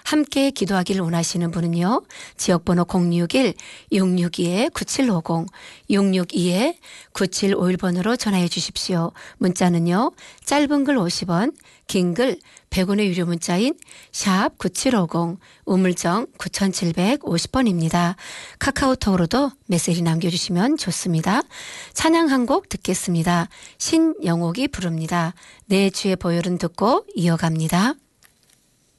함께 기도하기를 원하시는 분은요. 지역번호 061-662-9750, 662-9751번으로 전화해 주십시오. 문자는요. 짧은 글 50원, 긴 글 100원의 유료 문자인 샵 9750, 우물정 9750번입니다. 카카오톡으로도 메시지 남겨주시면 좋습니다. 찬양 한 곡 듣겠습니다. 신영옥이 부릅니다. 내 주의 보혈은 듣고 이어갑니다.